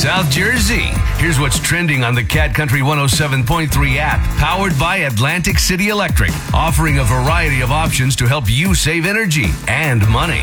South Jersey. Here's what's trending on the Cat Country 107.3 app, powered by Atlantic City Electric, offering a variety of options to help you save energy and money.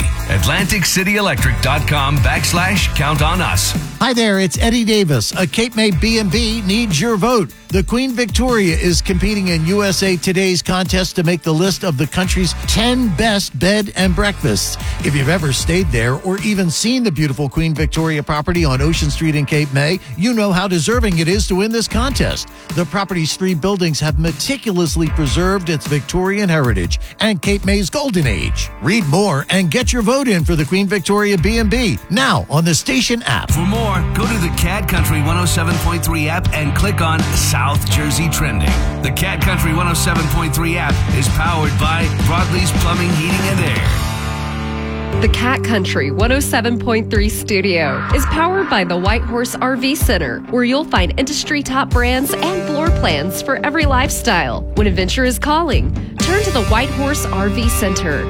AtlanticCityElectric.com/count on us. Hi there, it's Eddie Davis. A Cape May B&B needs your vote. The Queen Victoria is competing in USA Today's contest to make the list of the country's 10 best bed and breakfasts. If you've ever stayed there or even seen the beautiful Queen Victoria property on Ocean Street in Cape May, you know how deserving it is to win this contest. The property's 3 buildings have meticulously preserved its Victorian heritage and Cape May's golden age. Read more and get your vote in for the Queen Victoria B&B now on the station app. For more, go to the Cat Country 107.3 app and click on South Jersey Trending. The Cat Country 107.3 app is powered by Broadlee's Plumbing, Heating, and Air. The Cat Country 107.3 studio is powered by the White Horse RV Center, where you'll find industry top brands and floor plans for every lifestyle. When adventure is calling, turn to the White Horse RV Center.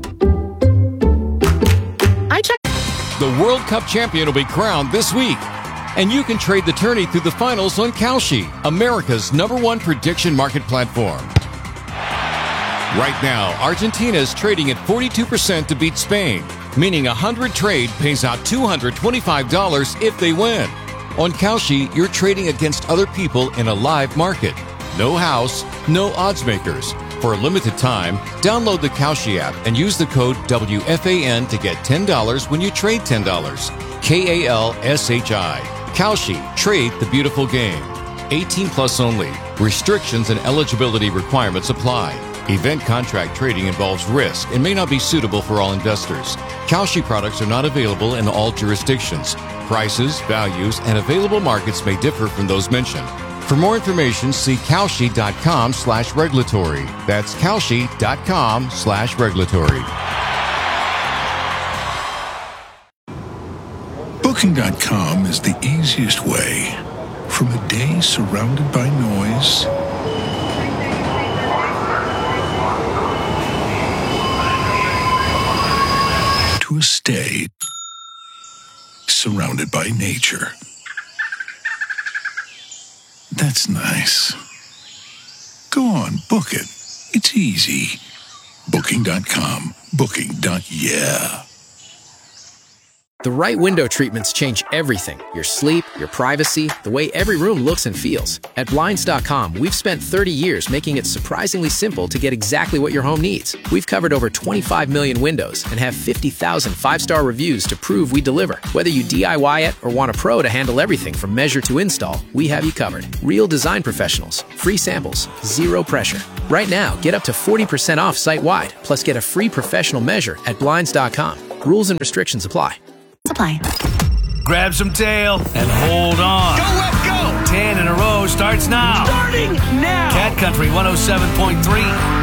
The World Cup champion will be crowned this week. And you can trade the tourney through the finals on Kalshi, America's #1 prediction market platform. Right now, Argentina is trading at 42% to beat Spain, meaning 100 trade pays out $225 if they win. On Kalshi, you're trading against other people in a live market. No house, no odds makers. For a limited time, download the Kalshi app and use the code WFAN to get $10 when you trade $10. KALSHI. Kalshi. Trade the beautiful game. 18 plus only. Restrictions and eligibility requirements apply. Event contract trading involves risk and may not be suitable for all investors. Kalshi products are not available in all jurisdictions. Prices, values, and available markets may differ from those mentioned. For more information, see Kalshi.com/regulatory. That's Kalshi.com/regulatory. Booking.com is the easiest way from a day surrounded by noise to a stay surrounded by nature. That's nice. Go on, book it. It's easy. Booking.com. Booking.yeah. The right window treatments change everything. Your sleep, your privacy, the way every room looks and feels. At Blinds.com, we've spent 30 years making it surprisingly simple to get exactly what your home needs. We've covered over 25 million windows and have 50,000 5-star reviews to prove we deliver. Whether you DIY it or want a pro to handle everything from measure to install, we have you covered. Real design professionals, free samples, zero pressure. Right now, get up to 40% off site-wide, plus get a free professional measure at Blinds.com. Rules and restrictions apply. Supply. Grab some tail and hold on. Go, Web, go! 10 in a row starts now. Starting now! Cat Country 107.3